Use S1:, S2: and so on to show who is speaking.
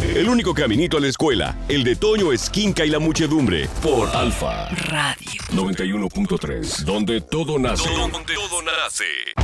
S1: El único caminito a la escuela, el de Toño Esquinca y la muchedumbre, por Alfa
S2: Radio
S1: 91.3, donde todo nace. Donde todo nace.